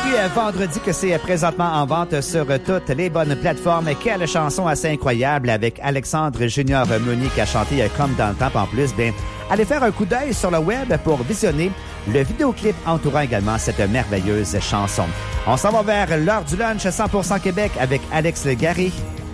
depuis vendredi que c'est présentement en vente sur toutes les bonnes plateformes. Quelle chanson assez incroyable avec Alexandre Junior Meunier qui a chanté Comme dans le temps en plus. Bien, allez faire un coup d'œil sur le web pour visionner le vidéoclip entourant également cette merveilleuse chanson. On s'en va vers l'heure du lunch 100% Québec avec Alex Garé.